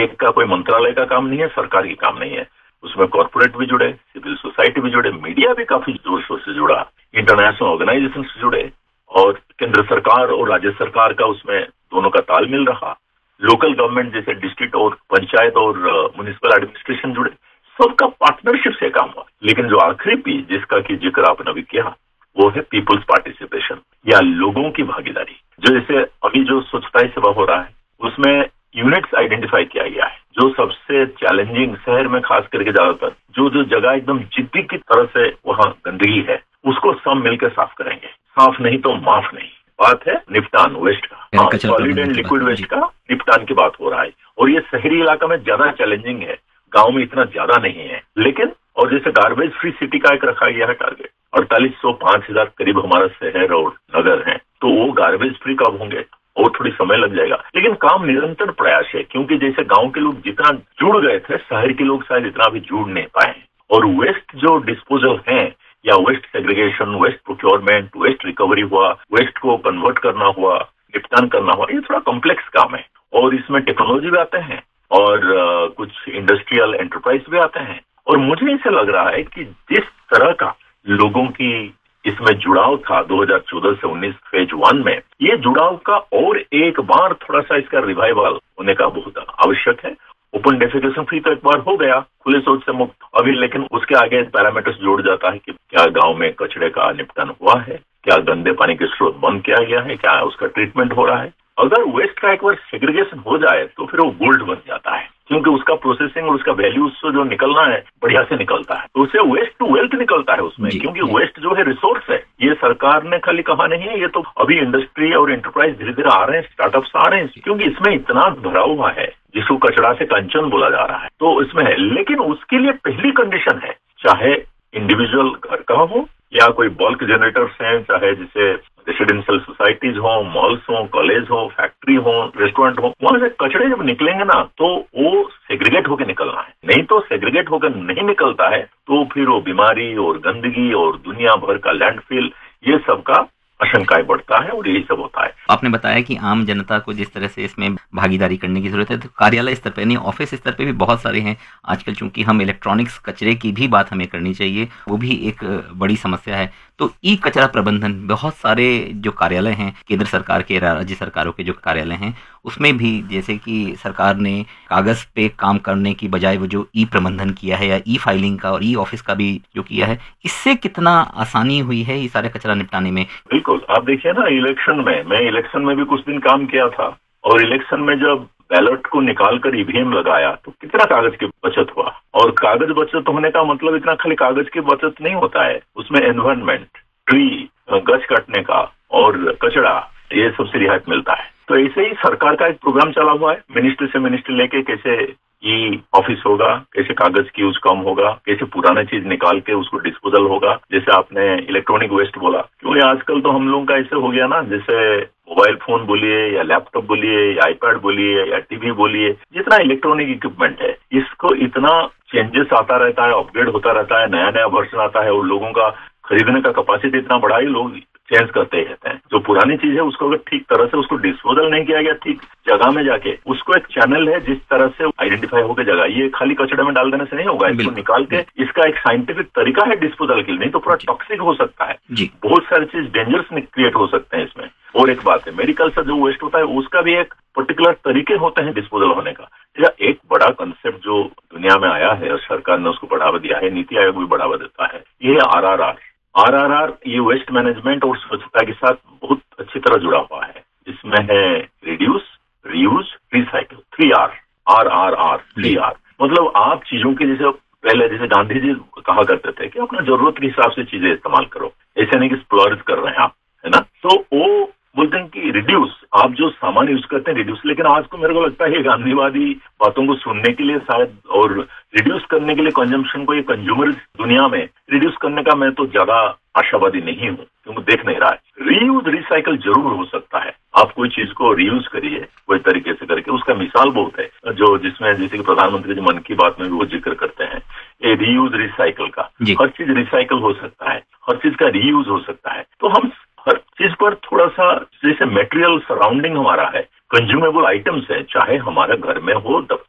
एक का कोई मंत्रालय का काम नहीं है, सरकार की काम नहीं है। उसमें कॉर्पोरेट भी जुड़े, सिविल सोसाइटी भी जुड़े, मीडिया भी काफी जोर शोर से जुड़ा, इंटरनेशनल ऑर्गेनाइजेशन से जुड़े, और केंद्र सरकार और राज्य सरकार का उसमें दोनों का तालमेल रहा। लोकल गवर्नमेंट जैसे डिस्ट्रिक्ट और पंचायत और म्युनिसिपल एडमिनिस्ट्रेशन जुड़े, सबका पार्टनरशिप से काम हुआ। लेकिन जो आखिरी पी जिसका की जिक्र आपने अभी किया, वो है पीपुल्स पार्टिसिपेशन या लोगों की भागीदारी। जो जैसे अभी जो स्वच्छता ही सेवा हो रहा है, उसमें यूनिट्स आइडेंटिफाई किया गया है जो सबसे चैलेंजिंग, शहर में खास करके ज्यादातर जो जगह एकदम जिद्दी की तरह से वहां गंदगी है, उसको सब मिलकर साफ करेंगे। साफ नहीं तो माफ नहीं। बात है निपटान वेस्ट का, सॉलिड एंड लिक्विड वेस्ट का निपटान की बात हो रहा है। और ये शहरी इलाका में ज्यादा चैलेंजिंग है, गांव में इतना ज्यादा नहीं है। लेकिन और जैसे गार्बेज फ्री सिटी का एक रखा गया है टारगेट, 4800 5000 करीब हमारा शहर और नगर है, तो वो गार्बेज फ्री कब होंगे और थोड़ी समय लग जाएगा। लेकिन काम निरंतर प्रयास है, क्योंकि जैसे गांव के लोग जितना जुड़ गए थे, शहर के लोग शायद इतना भी जुड़ नहीं पाए। और वेस्ट जो डिस्पोजल है या waste segregation, waste procurement, waste recovery हुआ, वेस्ट को कन्वर्ट करना हुआ, निपटान करना हुआ, ये थोड़ा कॉम्प्लेक्स काम है। और इसमें टेक्नोलॉजी भी आते हैं और कुछ इंडस्ट्रियल एंटरप्राइज भी आते हैं। और मुझे ऐसे लग रहा है कि जिस तरह का लोगों की इसमें जुड़ाव था 2014 से 19 फेज 1 में, ये जुड़ाव का और एक बार थोड़ा सा इसका रिवाइवल होने का बहुत आवश्यक है। ओपन डेफिकेशन फ्री तो एक बार हो गया, खुले शौच से मुक्त अभी, लेकिन उसके आगे पैरामीटर्स जोड़ जाता है कि क्या गांव में कचरे का निपटान हुआ है, क्या गंदे पानी के स्रोत बंद किया गया है, क्या उसका ट्रीटमेंट हो रहा है। अगर वेस्ट का एक बार सेग्रीगेशन हो जाए तो फिर वो गोल्ड बन जाता है, क्योंकि उसका प्रोसेसिंग और उसका वैल्यू उससे जो निकलना है बढ़िया से निकलता है, तो उससे वेस्ट टू वेल्थ निकलता है उसमें। क्योंकि वेस्ट जो है रिसोर्स है, ये सरकार ने खाली कहा नहीं है, ये तो अभी इंडस्ट्री और एंटरप्राइज धीरे धीरे आ रहे हैं, स्टार्टअप्स आ रहे हैं, क्योंकि इसमें इतना भरा हुआ है जिसको कचरा से कंचन बोला जा रहा है, तो इसमें है। लेकिन उसके लिए पहली कंडीशन है, चाहे इंडिविजुअल घर का हो या कोई बल्क जनरेटर्स हैं, चाहे जैसे रेसिडेंशियल सोसाइटीज हो, मॉल्स हो, कॉलेज हो, फैक्ट्री हो, रेस्टोरेंट हो, वहां से कचरे जब निकलेंगे ना तो वो सेग्रीगेट होकर निकलना है। नहीं तो सेग्रीगेट होकर नहीं निकलता है तो फिर वो बीमारी और गंदगी और दुनिया भर का लैंडफिल, ये सब का आशंकाएं बढ़ता है और यही सब होता है। आपने बताया कि आम जनता को जिस तरह से इसमें भागीदारी करने की जरूरत है, तो कार्यालय स्तर पर नहीं, ऑफिस स्तर पे भी बहुत सारे हैं आजकल। चूंकि हम इलेक्ट्रॉनिक्स कचरे की भी बात हमें करनी चाहिए, वो भी एक बड़ी समस्या है। तो ई कचरा प्रबंधन, बहुत सारे जो कार्यालय हैं केंद्र सरकार के, राज्य सरकारों के जो कार्यालय हैं, उसमें भी जैसे कि सरकार ने कागज पे काम करने की बजाय वो जो ई प्रबंधन किया है या ई फाइलिंग का और ई ऑफिस का भी जो किया है, इससे कितना आसानी हुई है ये सारे कचरा निपटाने में? बिल्कुल, आप देखिए ना, मैं इलेक्शन में भी कुछ दिन काम किया था, और इलेक्शन में जब बैलेट को निकालकर ईवीएम लगाया तो कितना कागज की बचत हुआ। और कागज बचत होने का मतलब इतना खाली कागज की बचत नहीं होता है, उसमें एनवायरनमेंट, ट्री, गछ काटने का और कचरा, ये सबसे रियायत मिलता है। तो ऐसे ही सरकार का एक प्रोग्राम चला हुआ है, मिनिस्ट्री से मिनिस्ट्री लेके कैसे ई ऑफिस होगा, कैसे कागज की यूज कम होगा, कैसे पुराना चीज निकाल के उसको डिस्पोजल होगा। जैसे आपने इलेक्ट्रॉनिक वेस्ट बोला, क्योंकि आजकल तो हम लोगों का ऐसे हो गया ना, जैसे मोबाइल फोन बोलिए या लैपटॉप बोलिए या आईपैड बोलिए या टीवी बोलिए, जितना इलेक्ट्रॉनिक इक्विपमेंट है, इसको इतना चेंजेस आता रहता है, अपग्रेड होता रहता है, नया नया वर्जन आता है, और लोगों का खरीदने का कैपेसिटी इतना बढ़ा है, लोग चेंज करते ही रहते हैं। जो पुरानी चीज है उसको अगर ठीक तरह से उसको डिस्पोजल नहीं किया गया ठीक जगह में जाके, उसको एक चैनल है जिस तरह से आइडेंटिफाई होकर जगह, ये खाली कचड़े में डाल देने से नहीं होगा, इसको निकाल के इसका एक साइंटिफिक तरीका है डिस्पोजल के लिए, नहीं तो पूरा टॉक्सिक हो सकता है, बहुत सारी चीज डेंजरस क्रिएट हो सकते हैं इसमें। और एक बात है, मेडिकल से जो वेस्ट होता है उसका भी एक पर्टिकुलर तरीके होते हैं डिस्पोजल होने का। एक बड़ा कंसेप्ट जो दुनिया में आया है और सरकार ने उसको बढ़ावा दिया है, नीति आयोग भी बढ़ावा देता है, ये आरआरआर, ये वेस्ट मैनेजमेंट और स्वच्छता के साथ बहुत अच्छी तरह जुड़ा हुआ है। इसमें है reduce, reuse, recycle, 3R, RRR, 3R। मतलब आप चीजों की, जैसे पहले जैसे गांधी जी कहा करते थे कि अपना जरूरत के हिसाब से चीजें इस्तेमाल करो, ऐसे नहीं कि स्प्लर्ज कर रहे हैं आप, है ना। तो वो बोलते हैं कि रिड्यूस, आप जो सामान यूज करते हैं रिड्यूस। लेकिन आज को मेरे को लगता है गांधीवादी बातों को सुनने के लिए शायद, और रिड्यूस करने के लिए कंजम्पशन को, ये कंज्यूमर दुनिया में रिड्यूस करने का मैं तो ज्यादा आशावादी नहीं हूँ, क्योंकि देख नहीं रहा है। रीयूज, रिसाइकल जरूर हो सकता है, आप कोई चीज को रीयूज करिए कोई तरीके से करके, उसका मिसाल बहुत है जो जिसमें जैसे कि प्रधानमंत्री जी मन की बात में भी वो जिक्र करते हैं, ये रीयूज रिसाइकल का, हर चीज रिसाइकल हो सकता है, हर चीज का रीयूज हो सकता है। तो हम हर चीज पर थोड़ा सा, जैसे मेटेरियल सराउंडिंग हमारा है, कंज्यूमेबल आइटम्स है, चाहे हमारे घर में हो,